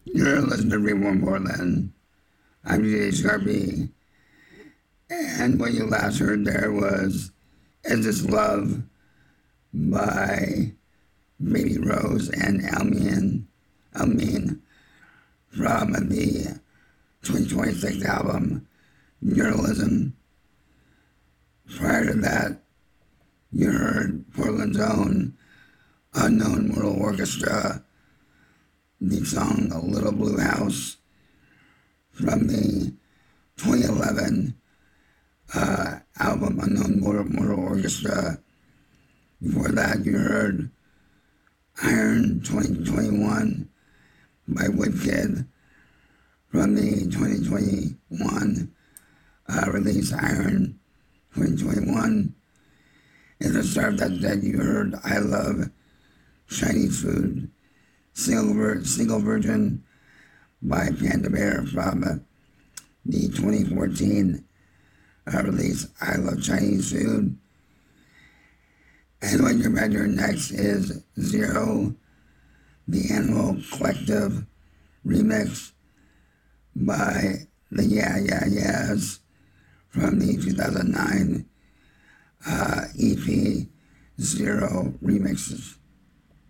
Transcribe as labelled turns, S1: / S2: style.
S1: You're listening to Reborn Portland. I'm DJ Sharpie. And what you last heard there was Is This Love by Baby Rose and Almin from the 2026 album Journalism. Prior to that, you heard Portland's own Unknown Mortal Orchestra, the song A Little Blue House from the 2011 album Unknown Mortal Orchestra. Before that, you heard Iron 2021 by Woodkid from the 2021 release Iron 2021. In the start that you heard I Love Chinese Food, single version by Panda Bear from the 2014 release I Love Chinese Food. And what you're about to hear next is Zero, the Animal Collective remix by the Yeah Yeah Yeahs from the 2009 EP Zero Remixes.